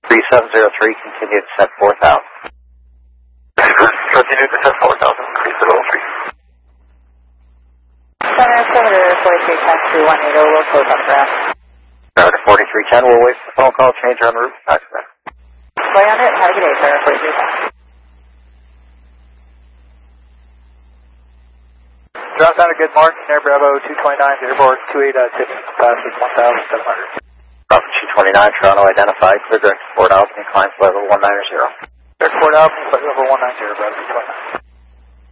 3703, continue to set 4,000. Continue to set 4,000, increase to level 3. Senator 4310-218, we'll close on the ground. Senator 4310, we'll wait for the phone call, change on route, back to that. Play on it, have a good day, Senator 4310. Drop down a good mark, Air Bravo 229, airport 28 tips, passes 1,700. Bravo 229, Toronto identified, clear direct to Fort Albany, climb to level 190. Direct to Fort Albany, flight level 190, Bravo 229.